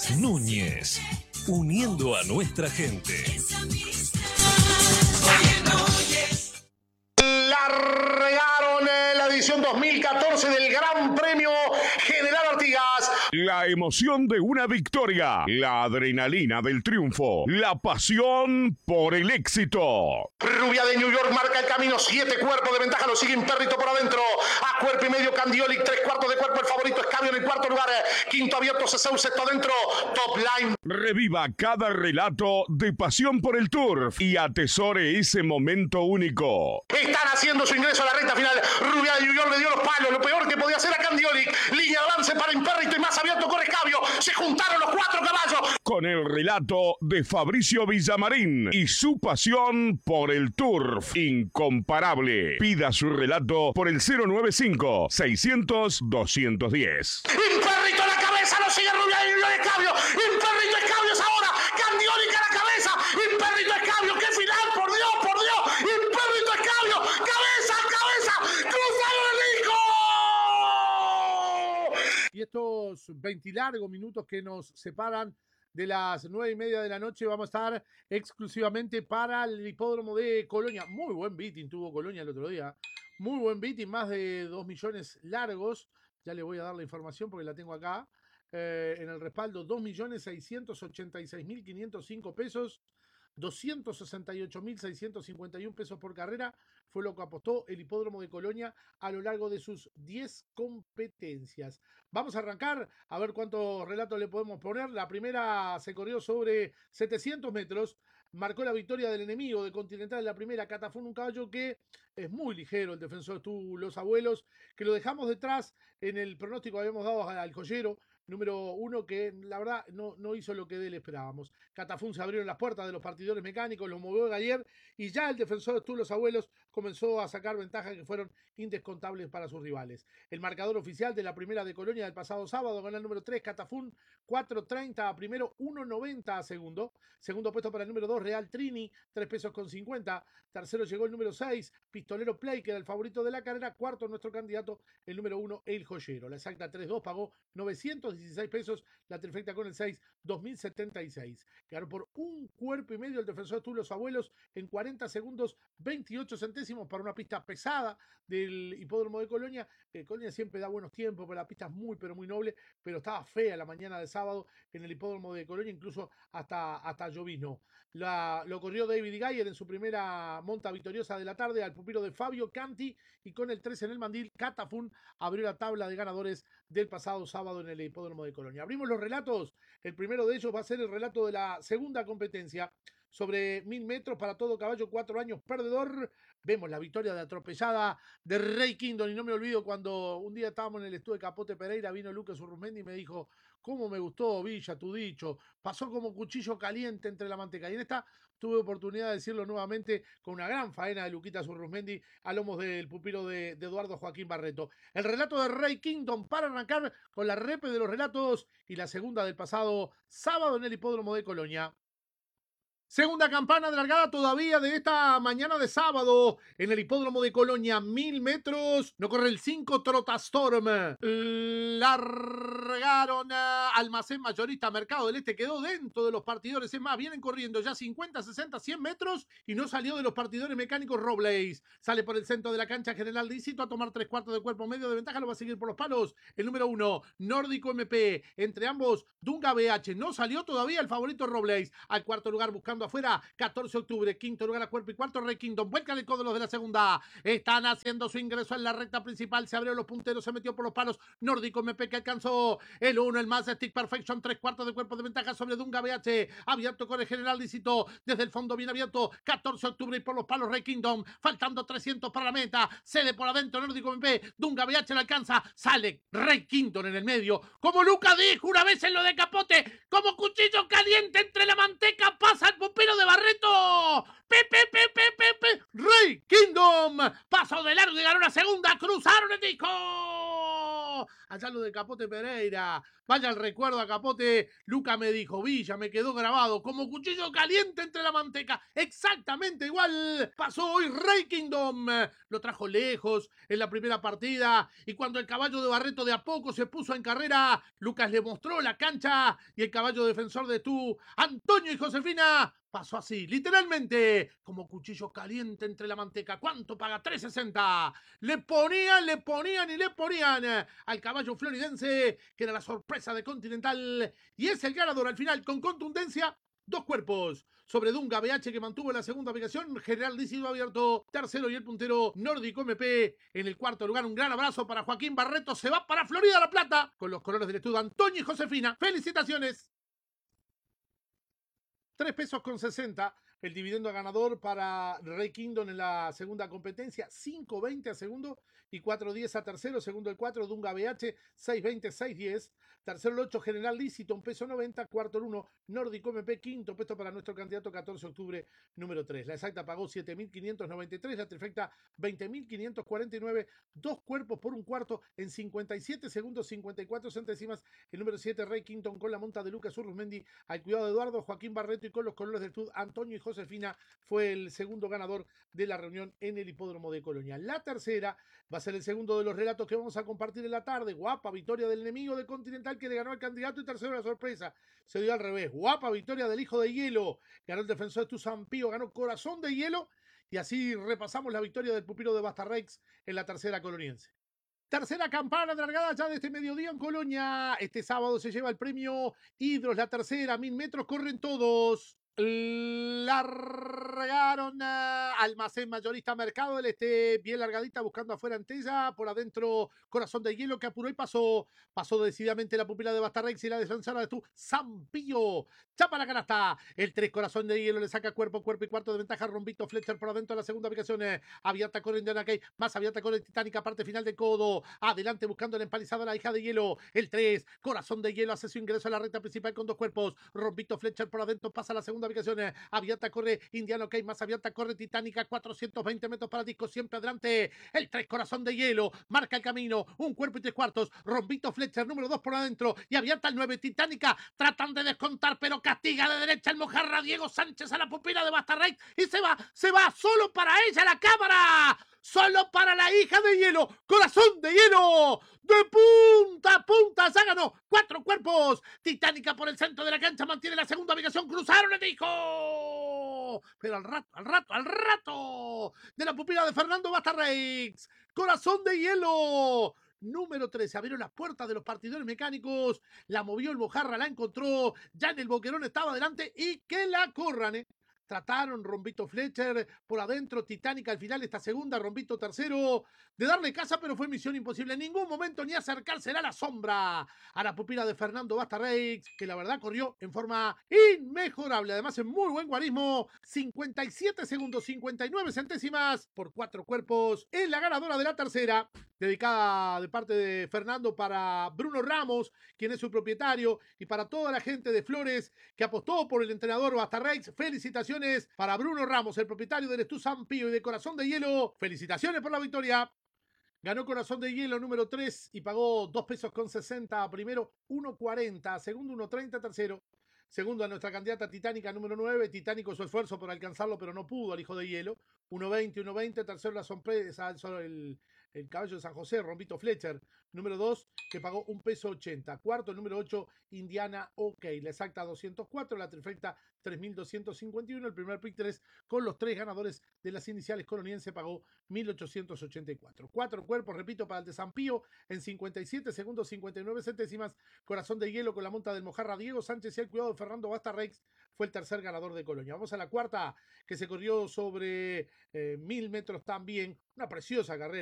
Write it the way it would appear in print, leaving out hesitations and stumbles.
Núñez, uniendo a nuestra gente. Largaron la edición 2014 del Gran Premio General Artigas. La emoción de una victoria, la adrenalina del triunfo, la pasión por el éxito. Rubia de New York marca el camino, 7 cuerpos de ventaja, lo sigue Imperrito por adentro, a cuerpo y medio Candiolic, 3 cuartos de cuerpo, el favorito Escabio en el cuarto lugar, quinto abierto Ceseu, sexto adentro, top line. Reviva cada relato de pasión por el turf y atesore ese momento único. Están haciendo su ingreso a la recta final, Rubia de New York le dio los palos, lo peor que podía hacer a Candiolic, línea de avance para Imperrito y más abierto corre Escabio, se juntaron los 4 caballos. Con el relato de Fabricio Villamarín y su pasión por el turf incomparable. Pida su relato por el 095-600-210. Imperrito a la cabeza, lo sigue Rubia de New York, Escabio, Imperrito Escabio es ahora, Candiolic a la cabeza, Imperrito Escabio, qué final, por Dios, Imperrito Escabio, cabeza, cruzaron el disco. Y estos 20 largos minutos que nos separan de las 9:30 de la noche vamos a estar exclusivamente para el hipódromo de Colonia. Muy buen beating tuvo Colonia el otro día. Muy buen beating, más de 2 millones largos. Ya le voy a dar la información porque la tengo acá. En el respaldo, 2.686.505 pesos. 268.651 pesos por carrera fue lo que apostó el hipódromo de Colonia a lo largo de sus 10 competencias. Vamos a arrancar a ver cuántos relatos le podemos poner. La primera se corrió sobre 700 metros. Marcó la victoria del enemigo de Continental en la primera. Catafún, un caballo que es muy ligero. El defensor estuvo Los Abuelos, que lo dejamos detrás en el pronóstico que habíamos dado al joyero. Número 1, que la verdad no hizo lo que de él esperábamos. Catafún se abrieron las puertas de los partidores mecánicos, lo movió Galler y ya el defensor estuvo Los Abuelos comenzó a sacar ventajas que fueron indescontables para sus rivales. El marcador oficial de la primera de Colonia del pasado sábado gana el número 3, Catafún, 4.30 a primero, 1.90 a segundo. Segundo puesto para el número 2, Real Trini, 3 pesos con 50. Tercero llegó el número 6, Pistolero Play, que era el favorito de la carrera. Cuarto, nuestro candidato, el número 1, El Joyero. La exacta 3-2 pagó 916 pesos. La trifecta con el 6, 2076. Ganó por un cuerpo y medio el defensor estuvo Los Abuelos en 40 segundos, 28 centésimos para una pista pesada del hipódromo de Colonia. Colonia siempre da buenos tiempos, pero la pista es muy, pero muy noble, pero estaba fea la mañana de sábado en el hipódromo de Colonia, incluso hasta llovizno. Lo corrió David Gayer en su primera monta victoriosa de la tarde al pupilo de Fabio Canti y con el 3 en el mandil, Catafún abrió la tabla de ganadores del pasado sábado en el hipódromo de Colonia. Abrimos los relatos. El primero de ellos va a ser el relato de la segunda competencia sobre 1000 metros para todo caballo, 4 años perdedor. Vemos la victoria de atropellada de Rey Kingdom y no me olvido cuando un día estábamos en el estudio de Capote Pereira, vino Lucas Urruzmendi y me dijo: ¿cómo me gustó, Villa, tu dicho? Pasó como cuchillo caliente entre la manteca. Y en esta tuve oportunidad de decirlo nuevamente con una gran faena de Luquitas Urruzmendi a lomos del pupilo de Eduardo Joaquín Barreto. El relato de Rey Kingdom para arrancar con la repe de los relatos y la segunda del pasado sábado en el hipódromo de Colonia. Segunda campana de largada todavía de esta mañana de sábado en el hipódromo de Colonia, 1000 metros. No corre el 5, Trotastorm. Largaron Almacén Mayorista Mercado del Este. Quedó dentro de los partidores. Es más, vienen corriendo ya 50, 60, 100 metros y no salió de los partidores mecánicos Robles. Sale por el centro de la cancha General Dícito a tomar 3/4 de cuerpo medio de ventaja. Lo va a seguir por los palos. El número 1, Nórdico MP. Entre ambos, Dunga BH. No salió todavía el favorito Robles. Al cuarto lugar buscando afuera, 14 de octubre, quinto lugar a cuerpo y cuarto, Rey Kingdom. Vuelcan el codo los de la segunda. Están haciendo su ingreso en la recta principal. Se abrieron los punteros, se metió por los palos. Nórdico MP que alcanzó el 1, el más Stick Perfection, 3/4 de cuerpo de ventaja sobre Dunga BH. Abierto con el General Lícito. Desde el fondo bien abierto. 14 de octubre y por los palos Rey Kingdom. Faltando 300 para la meta. Cede por adentro Nórdico MP. Dunga BH la alcanza. Sale Rey Kingdom en el medio. Como Luca dijo una vez en lo de Capote, como cuchillo caliente entre la manteca pasa el pupilo de Barreto. Rey Kingdom pasó de largo y ganó la segunda. Cruzaron el disco. Allá lo de Capote Pereira. Vaya el recuerdo a Capote. Luca me dijo, Villa, me quedó grabado como cuchillo caliente entre la manteca. Exactamente igual pasó hoy Rey Kingdom. Lo trajo lejos en la primera partida. Y cuando el caballo de Barreto de a poco se puso en carrera, Lucas le mostró la cancha. Y el caballo defensor de tú, Antonio y Josefina, pasó así, literalmente, como cuchillo caliente entre la manteca. ¿Cuánto paga? 3.60. Le ponían al caballo floridense, que era la sorpresa de Continental. Y es el ganador al final, con contundencia, 2 cuerpos. Sobre Dunga BH, que mantuvo la segunda ubicación. General Lícido abierto tercero y el puntero Nórdico MP en el cuarto lugar. Un gran abrazo para Joaquín Barreto. Se va para Florida La Plata con los colores del estudio Antonio y Josefina. ¡Felicitaciones! 3.60 pesos el dividendo ganador para Rey Kingdom en la segunda competencia, 5.20 a segundo y 4.10 a tercero, segundo el 4, Dunga BH, 6.20, 6.10, tercero el 8, General Lícito, 1.90 peso, cuarto el 1, Nórdico MP, quinto puesto para nuestro candidato 14 de octubre, número 3. La exacta pagó 7.593, la trifecta 20.549, 2 cuerpos por un cuarto en 57 segundos, 54 centésimas, el número 7, Rey Kingdom con la monta de Lucas Urruzmendi, al cuidado de Eduardo, Joaquín Barreto y con los colores del TUD, Antonio y Josefina fue el segundo ganador de la reunión en el hipódromo de Colonia. La tercera va a ser el segundo de los relatos que vamos a compartir en la tarde. Guapa victoria del enemigo de Continental, que le ganó al candidato, y tercero la sorpresa. Se dio al revés. Guapa victoria del hijo de hielo. Ganó el defensor de Tuzán Pío, ganó Corazón de Hielo. Y así repasamos la victoria del pupilo de Bastarrex en la tercera coloniense. Tercera campana largada ya de este mediodía en Colonia. Este sábado se lleva el premio Hidros, la tercera, 1000 metros, corren todos. Largaron Almacén Mayorista Mercado del Este, bien largadita, buscando afuera Antella, por adentro Corazón de Hielo, que apuró y pasó decididamente la pupila de Bastarrex y la defensora de tu Zampillo. Chapa la canasta, el 3 Corazón de Hielo le saca cuerpo y cuarto de ventaja. Rombito Fletcher por adentro de la segunda ubicación, abierta con Indiana Key, más abierta con el Titánica, parte final de codo, adelante buscando el empalizado la hija de Hielo, el 3 Corazón de Hielo hace su ingreso a la recta principal con 2 cuerpos. Rombito Fletcher por adentro, pasa a la segunda ubicación, abierta corre Indiano Key, más abierta corre Titánica, 420 metros para disco, siempre adelante el 3 Corazón de Hielo, marca el camino, 1 cuerpo y 3 cuartos. Rombito Fletcher número 2 por adentro y abierta el 9 Titánica, tratan de descontar pero castiga de derecha el Mojarra Diego Sánchez a la pupila de Bastarrex y se va solo para ella la cámara, solo para la hija de Hielo, Corazón de Hielo, de punta a punta, ya ganó 4 cuerpos. Titánica por el centro de la cancha mantiene la segunda ubicación, cruzaron el disco, pero al rato de la pupila de Fernando Bastarrex, Corazón de Hielo número 13, abrieron las puertas de los partidores mecánicos, la movió el Mojarra, la encontró, ya en el boquerón estaba adelante y que la corran, Trataron Rombito Fletcher por adentro, Titánica al final, esta segunda, Rombito tercero, de darle casa, pero fue misión imposible. En ningún momento ni acercársela a la sombra a la pupila de Fernando Bastarrex, que la verdad corrió en forma inmejorable. Además, en muy buen guarismo, 57 segundos, 59 centésimas por 4 cuerpos. Es la ganadora de la tercera, dedicada de parte de Fernando para Bruno Ramos, quien es su propietario, y para toda la gente de Flores que apostó por el entrenador Bastarrex. Felicitaciones para Bruno Ramos, el propietario del Estú San Pío y de Corazón de Hielo. Felicitaciones por la victoria. Ganó Corazón de Hielo número 3 y pagó 2.60 pesos primero, 1.40, segundo 1.30, tercero. Segundo a nuestra candidata Titánica número 9. Titánico su esfuerzo por alcanzarlo, pero no pudo al hijo de Hielo. 1.20, 1.20. Tercero la sorpresa, el caballo de San José, Rombito Fletcher. Número 2, que pagó 1.80 pesos. Cuarto, el número 8, Indiana OK. La exacta 204, la trifecta 3.251. El primer pick 3 con los 3 ganadores de las iniciales coloniense pagó 1.884. 4 cuerpos, repito, para el de San Pío en 57 segundos, 59 centésimas. Corazón de Hielo con la monta del Mojarra Diego Sánchez y el cuidado de Fernando Bastarrex fue el tercer ganador de Colonia. Vamos a la cuarta, que se corrió sobre 1000 metros también. Una preciosa carrera.